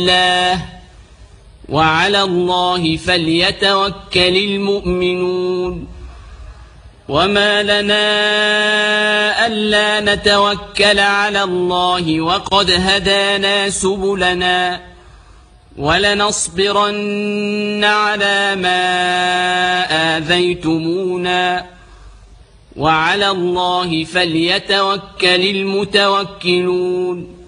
الله وعلى الله فليتوكل المؤمنون وما لنا ألا نتوكل على الله وقد هدانا سبلنا ولنصبرن على ما آذيتمونا وعلى الله فليتوكل المتوكلون